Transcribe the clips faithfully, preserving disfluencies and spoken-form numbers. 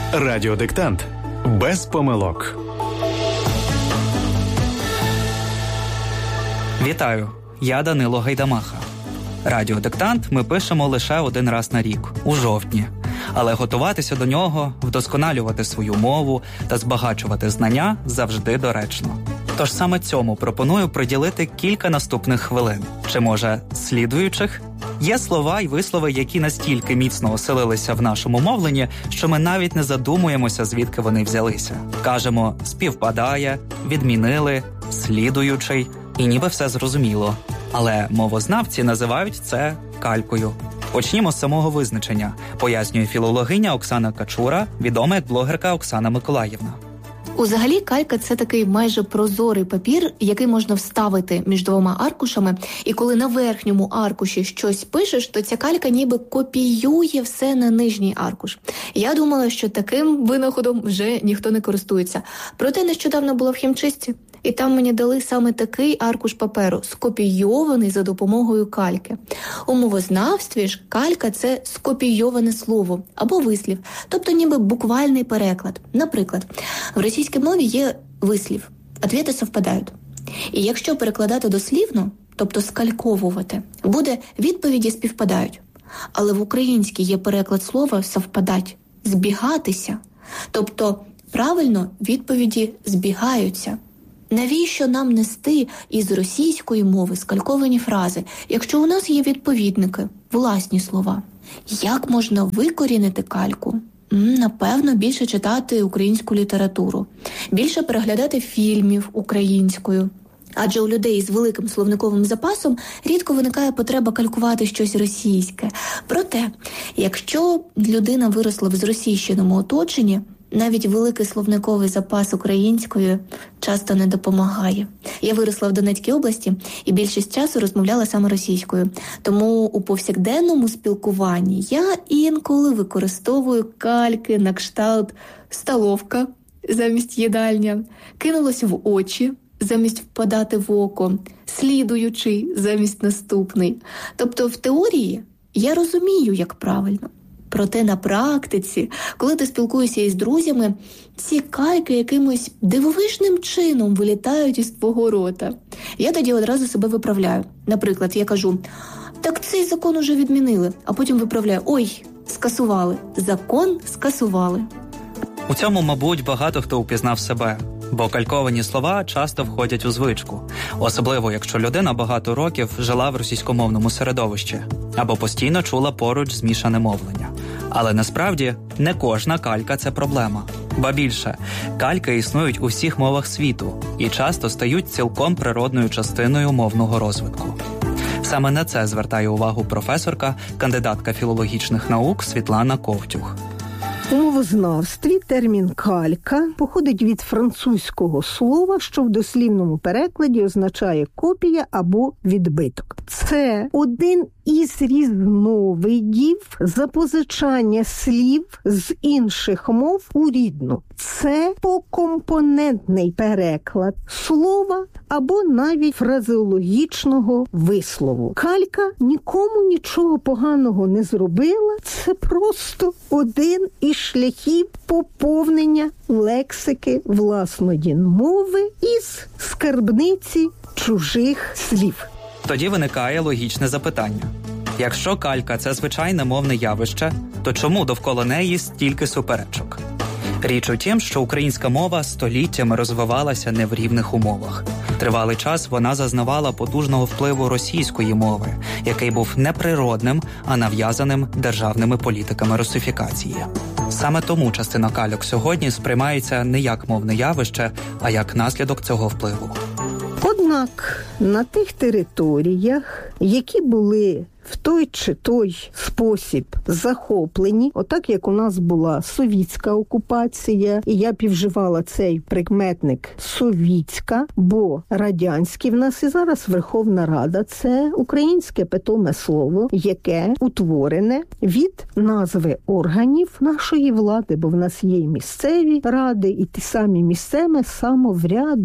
Радіодиктант. Без помилок. Вітаю, я Данило Гайдамаха. Радіодиктант ми пишемо лише один раз на рік, у жовтні. Але готуватися до нього, вдосконалювати свою мову та збагачувати знання завжди доречно. Тож саме цьому пропоную приділити кілька наступних хвилин. Чи, може, слідуючих? Є слова й вислови, які настільки міцно оселилися в нашому мовленні, що ми навіть не задумуємося, звідки вони взялися. Кажемо «співпадає», «відмінили», «слідуючий» і ніби все зрозуміло. Але мовознавці називають це калькою. Почнімо з самого визначення, пояснює філологиня Оксана Качура, відома як блогерка Оксана Миколаївна. Узагалі калька – це такий майже прозорий папір, який можна вставити між двома аркушами, і коли на верхньому аркуші щось пишеш, то ця калька ніби копіює все на нижній аркуш. Я думала, що таким винаходом вже ніхто не користується. Проте нещодавно була в хімчистці, і там мені дали саме такий аркуш паперу, скопійований за допомогою кальки. У мовознавстві ж калька – це скопійоване слово або вислів, тобто ніби буквальний переклад. Наприклад, в російській мові є вислів «ответи совпадають». І якщо перекладати дослівно, тобто скальковувати, буде «відповіді співпадають». Але в українській є переклад слова «совпадать» – «збігатися». Тобто правильно відповіді збігаються. Навіщо нам нести із російської мови скальковані фрази, якщо у нас є відповідники, власні слова? Як можна викорінити кальку? Напевно, більше читати українську літературу, більше переглядати фільмів українською. Адже у людей з великим словниковим запасом рідко виникає потреба калькувати щось російське. Проте, якщо людина виросла в зросійщеному оточенні, навіть великий словниковий запас української часто не допомагає. Я виросла в Донецькій області і більшість часу розмовляла саме російською. Тому у повсякденному спілкуванні я інколи використовую кальки на кшталт «столовка» замість «їдальня», «кинулось в очі» замість «впадати в око», «слідуючий» замість «наступний». Тобто в теорії я розумію, як правильно. Проте на практиці, коли ти спілкуєшся із друзями, ці кальки якимось дивовижним чином вилітають із твого рота. Я тоді одразу себе виправляю. Наприклад, я кажу, так цей закон уже відмінили, а потім виправляю, ой, скасували, закон скасували. У цьому, мабуть, багато хто упізнав себе, бо кальковані слова часто входять у звичку. Особливо, якщо людина багато років жила в російськомовному середовищі або постійно чула поруч змішане мовлення. Але насправді не кожна калька – це проблема. Ба більше, кальки існують у всіх мовах світу і часто стають цілком природною частиною мовного розвитку. Саме на це звертає увагу професорка, кандидатка філологічних наук Світлана Ковтюх. У мовознавстві термін «калька» походить від французького слова, що в дослівному перекладі означає «копія» або «відбиток». Це один із різновидів запозичання слів з інших мов у рідну. Це покомпонентний переклад слова або навіть фразеологічного вислову. Калька нікому нічого поганого не зробила, це просто один із шляхів поповнення лексики власної мови із скарбниці чужих слів. Тоді виникає логічне запитання. Якщо калька – це звичайне мовне явище, то чому довкола неї стільки суперечок? Річ у тім, що українська мова століттями розвивалася не в рівних умовах. Тривалий час вона зазнавала потужного впливу російської мови, який був не природним, а нав'язаним державними політиками русифікації. Саме тому частина кальок сьогодні сприймається не як мовне явище, а як наслідок цього впливу. Однак на тих територіях, які були в той чи той спосіб захоплені, отак як у нас була совітська окупація, і я півживала цей прикметник «совітська», бо радянський в нас і зараз Верховна Рада – це українське питоме слово, яке утворене від назви органів нашої влади, бо в нас є і місцеві ради, і ті самі місцеве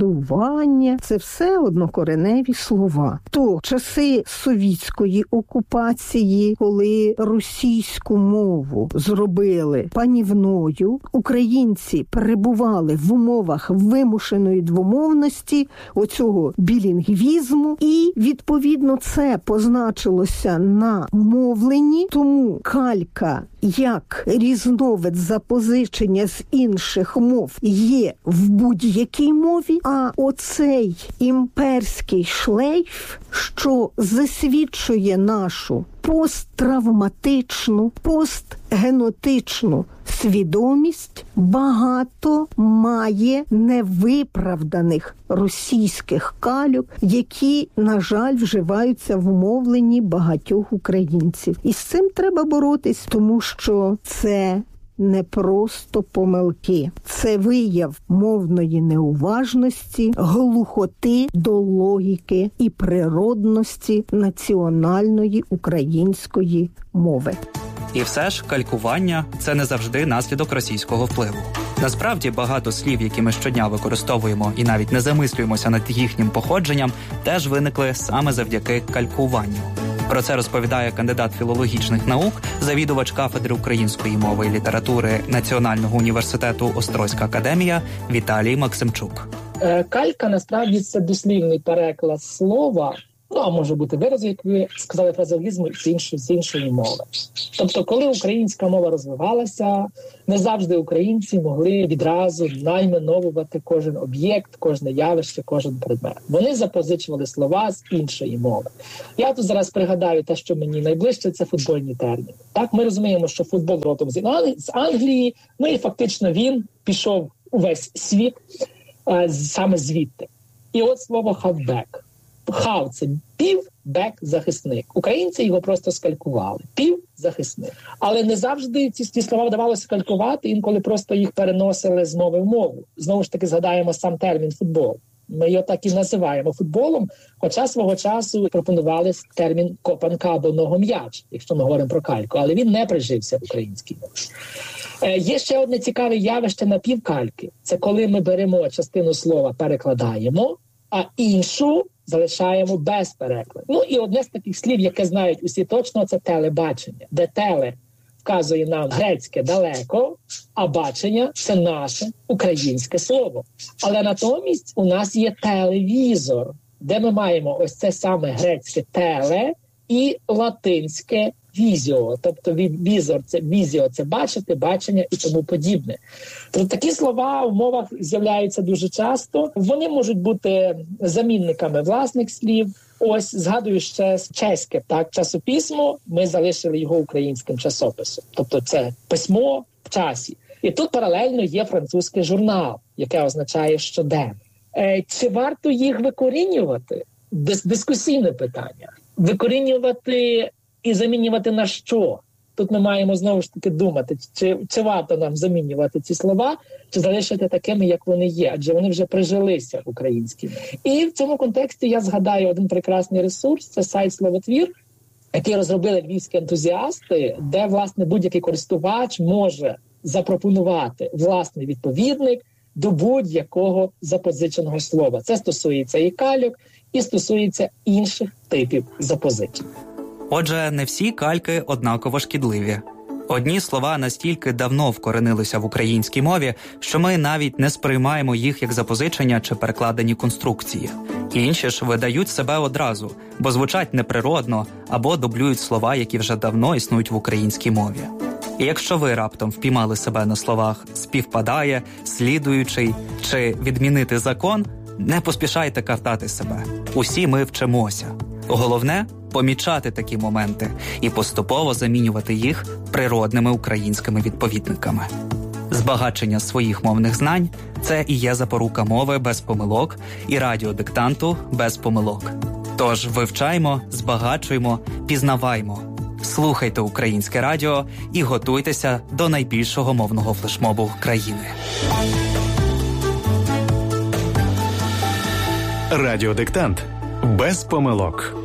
самоврядування – це все однокореневі слова. То часи совітської окупації окупації, коли російську мову зробили панівною, українці перебували в умовах вимушеної двомовності, оцього білінгвізму, і, відповідно, це позначилося на мовленні, тому калька як різновид запозичення з інших мов є в будь-якій мові, а оцей імперський шлейф, що засвідчує нашу посттравматичну, постгенотичну свідомість, багато має невиправданих російських кальок, які, на жаль, вживаються в мовленні багатьох українців. І з цим треба боротись, тому що це не просто помилки. Це вияв мовної неуважності, глухоти до логіки і природності національної української мови. І все ж калькування – це не завжди наслідок російського впливу. Насправді, багато слів, які ми щодня використовуємо і навіть не замислюємося над їхнім походженням, теж виникли саме завдяки калькуванню. Про це розповідає кандидат філологічних наук, завідувач кафедри української мови і літератури Національного університету Острозька академія Віталій Максимчук. Калька, насправді, це дослівний переклад слова, ну, а може бути вираз, як ви сказали, фразеологізму з іншої, з іншої мови. Тобто, коли українська мова розвивалася, не завжди українці могли відразу найменовувати кожен об'єкт, кожне явище, кожен предмет. Вони запозичували слова з іншої мови. Я тут зараз пригадаю те, що мені найближче, це футбольні терміни. Так, ми розуміємо, що футбол родом з Англії, ну і фактично він пішов у весь світ а, саме звідти. І от слово «хавбек». Хав – це пів, бек – захисник. Українці його просто скалькували. Пів – захисник. Але не завжди ці, ці слова вдавалося калькувати, інколи просто їх переносили з мови в мову. Знову ж таки, згадаємо сам термін «футбол». Ми його так і називаємо футболом, хоча свого часу пропонували термін «копанка» або «ногом'яч», якщо ми говоримо про кальку, але він не прижився в українській мові. Е, є ще одне цікаве явище напівкальки. Це коли ми беремо частину слова, перекладаємо, а іншу залишаємо без перекладу. Ну і одне з таких слів, яке знають усі точно, це телебачення, де теле вказує нам грецьке далеко, а бачення – це наше українське слово. Але натомість у нас є телевізор, де ми маємо ось це саме грецьке теле і латинське візіо, тобто візор це візіо, це бачити, бачення і тому подібне. Тобто такі слова в мовах з'являються дуже часто. Вони можуть бути замінниками власних слів. Ось, згадую ще чеське, так, часописьмо, ми залишили його українським часописом. Тобто це письмо в часі. І тут паралельно є французький журнал, яке означає щоденно. Е, чи варто їх викорінювати? Дис- дискусійне питання. Викорінювати і замінювати на що? Тут ми маємо знову ж таки думати, чи, чи варто нам замінювати ці слова, чи залишити такими, як вони є, адже вони вже прижилися в українській мові. І в цьому контексті я згадаю один прекрасний ресурс, це сайт «Словотвір», який розробили львівські ентузіасти, де, власне, будь-який користувач може запропонувати власний відповідник до будь-якого запозиченого слова. Це стосується і кальок, і стосується інших типів запозичень. Отже, не всі кальки однаково шкідливі. Одні слова настільки давно вкоренилися в українській мові, що ми навіть не сприймаємо їх як запозичення чи перекладені конструкції. Інші ж видають себе одразу, бо звучать неприродно або дублюють слова, які вже давно існують в українській мові. І якщо ви раптом впіймали себе на словах «співпадає», «слідуючий» чи «відмінити закон», не поспішайте картати себе. Усі ми вчимося. Головне – помічати такі моменти і поступово замінювати їх природними українськими відповідниками. Збагачення своїх мовних знань – це і є запорука мови без помилок і радіодиктанту без помилок. Тож вивчаймо, збагачуймо, пізнаваймо. Слухайте українське радіо і готуйтеся до найбільшого мовного флешмобу країни. Радіодиктант без помилок.